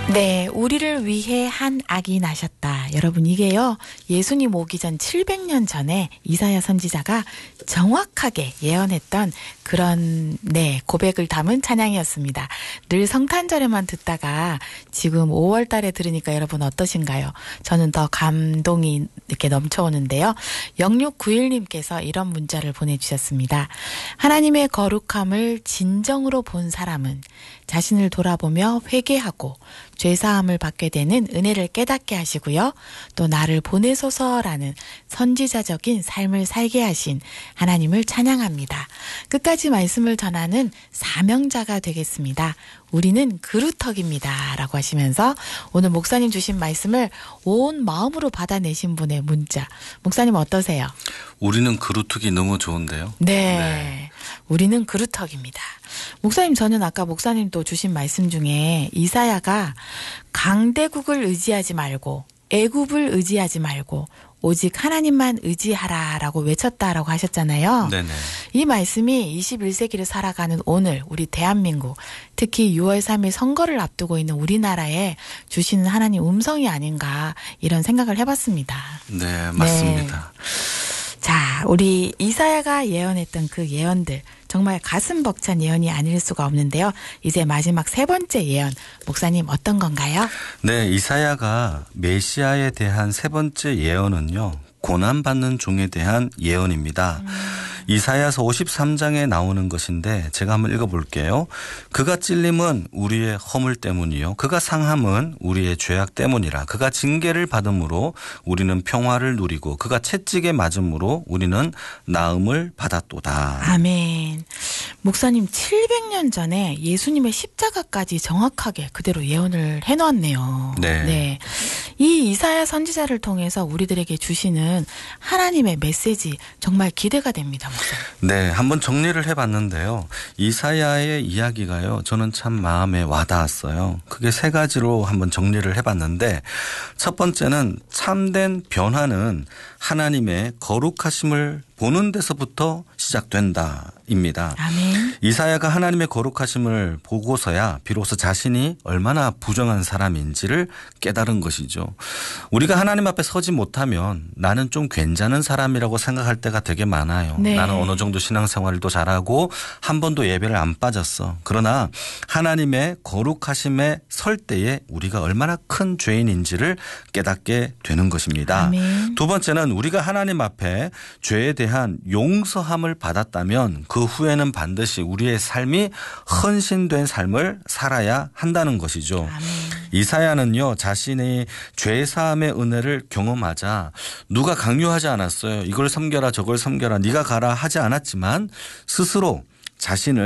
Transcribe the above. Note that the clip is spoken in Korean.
네, 우리를 위해 한 아기 나셨다. 여러분, 이게요, 예수님 오기 전 700년 전에 이사야 선지자가 정확하게 예언했던 그런, 고백을 담은 찬양이었습니다. 늘 성탄절에만 듣다가 지금 5월 달에 들으니까 여러분 어떠신가요? 저는 더 감동이 이렇게 넘쳐오는데요. 0691님께서 이런 문자를 보내주셨습니다. 하나님의 거룩함을 진정으로 본 사람은 자신을 돌아보며 회개하고 죄사함을 받게 되는 은혜를 깨닫게 하시고요. 또 나를 보내소서라는 선지자적인 삶을 살게 하신 하나님을 찬양합니다. 끝까지 말씀을 전하는 사명자가 되겠습니다. 우리는 그루터기입니다. 라고 하시면서 오늘 목사님 주신 말씀을 온 마음으로 받아내신 분의 문자. 목사님 어떠세요? 우리는 그루터기 너무 좋은데요. 네. 우리는 그루터기입니다. 목사님, 저는 아까 목사님도 주신 말씀 중에 이사야가 강대국을 의지하지 말고 애굽을 의지하지 말고 오직 하나님만 의지하라라고 외쳤다라고 하셨잖아요. 네네. 이 말씀이 21세기를 살아가는 오늘 우리 대한민국, 특히 6월 3일 선거를 앞두고 있는 우리나라에 주시는 하나님 음성이 아닌가 이런 생각을 해봤습니다. 네, 맞습니다. 네. 자, 우리 이사야가 예언했던 그 예언들, 정말 가슴 벅찬 예언이 아닐 수가 없는데요. 이제 마지막 세 번째 예언, 목사님 어떤 건가요? 네, 이사야가 메시아에 대한 세 번째 예언은요, 고난받는 종에 대한 예언입니다. 이사야서 53장에 나오는 것인데 제가 한번 읽어볼게요. 그가 찔림은 우리의 허물 때문이요. 그가 상함은 우리의 죄악 때문이라. 그가 징계를 받음으로 우리는 평화를 누리고 그가 채찍에 맞음으로 우리는 나음을 받았도다. 아멘. 목사님 700년 전에 예수님의 십자가까지 정확하게 그대로 예언을 해놓았네요. 네. 이 이사야 선지자를 통해서 우리들에게 주시는 하나님의 메시지 정말 기대가 됩니다. 목사님. 네, 한번 정리를 해봤는데요. 이사야의 이야기가요, 저는 참 마음에 와닿았어요. 그게 세 가지로 한번 정리를 해봤는데, 첫 번째는 참된 변화는 하나님의 거룩하심을 보는 데서부터 시작된다입니다. 아멘. 이사야가 하나님의 거룩하심을 보고서야 비로소 자신이 얼마나 부정한 사람인지를 깨달은 것이죠. 우리가 하나님 앞에 서지 못하면 나는 좀 괜찮은 사람이라고 생각할 때가 되게 많아요. 네. 나는 어느 정도 신앙생활도 잘하고 한 번도 예배를 안 빠졌어. 그러나 하나님의 거룩하심에 설 때에 우리가 얼마나 큰 죄인인지를 깨닫게 되는 것입니다. 아멘. 두 번째는 우리가 하나님 앞에 죄에 대한 용서함을 받았다면 그 후에는 반드시 우리의 삶이 헌신된 삶을 살아야 한다는 것이죠. 아멘. 이사야는요, 자신의 죄사함의 은혜를 경험하자 누가 강요하지 않았어요. 이걸 섬겨라 저걸 섬겨라 네가 가라 하지 않았지만 스스로 자신을